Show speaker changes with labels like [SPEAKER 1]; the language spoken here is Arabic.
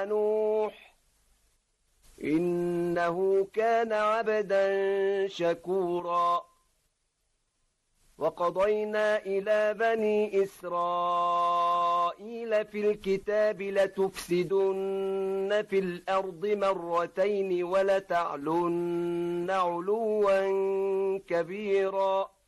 [SPEAKER 1] مع نوح إنه كان عبدا شكورا وقضينا إلى بني إسرائيل في الكتاب لتفسدن في الأرض مرتين ولتعلن علوا كبيرا